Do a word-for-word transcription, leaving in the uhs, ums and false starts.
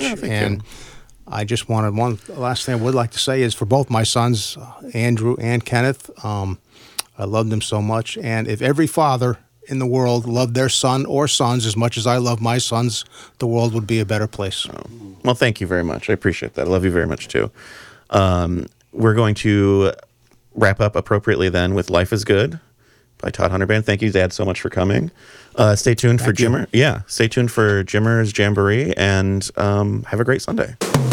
Yeah, thank and you. I just wanted one last thing I would like to say is for both my sons, Andrew and Kenneth, um, I love them so much. And if every father in the world loved their son or sons as much as I love my sons, the world would be a better place. Oh. Well, thank you very much. I appreciate that. I love you very much, too. Um, we're going to wrap up appropriately then with Life is Good by Todd Hunter Band. Thank you, Dad, so much for coming. Uh, stay tuned Thank for you. Jimmer. Yeah, stay tuned for Jimmer's Jamboree, and um, have a great Sunday.